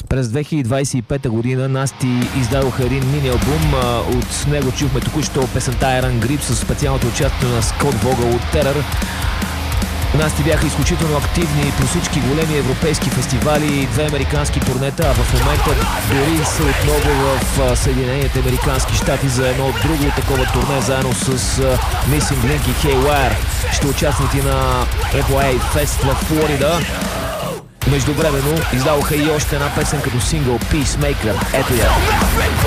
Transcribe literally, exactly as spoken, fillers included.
През две хиляди двадесет и пета година Насти издадоха един мини-албум. От него чухме току-що песента Iron Grip с специалното участие на Скот Вогъл от Терър. Насти бяха изключително активни по всички големи европейски фестивали, две американски турнета, а в момента дори са отново в Съединените американски щати за едно друго такова турне, заедно с Missing Link и Haywire. Ще участват и на Triple A Fest в Флорида. Междувременно издаваха и още една песен като сингъл Peacemaker. Ето я.